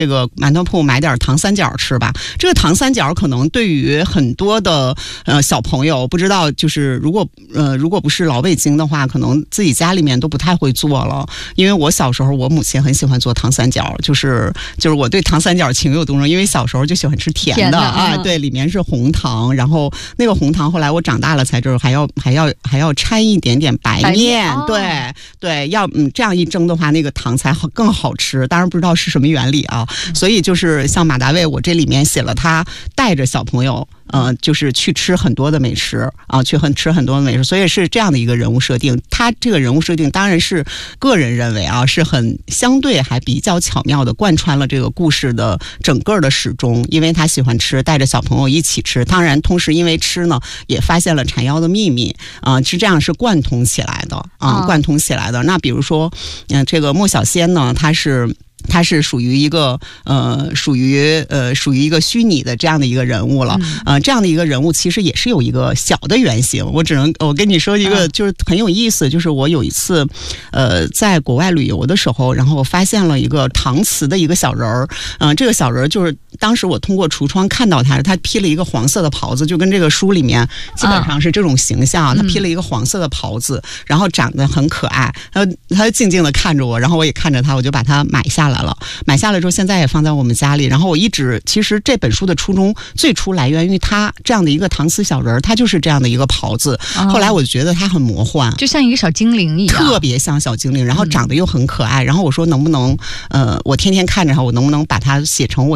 这个馒头铺买点糖三角吃吧。这个糖三角可能对于很多的小朋友，不知道就是如果不是老北京的话，可能自己家里面都不太会做了。因为我小时候，我母亲很喜欢做糖三角，就是我对糖三角情有独钟，因为小时候就喜欢吃甜的啊，对，里面是红糖，然后那个红糖后来我长大了才知道还要掺一点点白面，对，要这样一蒸的话，那个糖才更好吃。当然不知道是什么原理啊。所以就是像马大卫，我这里面写了他带着小朋友就是去吃很多的美食啊，吃很多的美食，所以是这样的一个人物设定。他这个人物设定当然是个人认为啊，是很相对还比较巧妙的贯穿了这个故事的整个的始终。因为他喜欢吃，带着小朋友一起吃，当然同时因为吃呢，也发现了缠腰的秘密啊，是这样是贯通起来的啊，贯通起来的。那比如说，这个莫小仙呢，他是属于一个属于一个虚拟的这样的一个人物了。这样的一个人物其实也是有一个小的原型。我跟你说一个就是很有意思，就是我有一次在国外旅游的时候，然后我发现了一个搪瓷的一个小人儿。这个小人就是当时我通过橱窗看到他披了一个黄色的袍子，就跟这个书里面基本上是这种形象。他披了一个黄色的袍子，然后长得很可爱。他静静的看着我，然后我也看着他，我就把它买下来了。买下来之后，现在也放在我们家里。然后我其实这本书的初衷最初来源于他这样的一个搪瓷小人，他就是这样的一个袍子。后来我就觉得他很魔幻， 就像一个小精灵一样， 特别像小精灵，然后长得又很可爱。然后我说能不能我天天看着他，我能不能把它写成我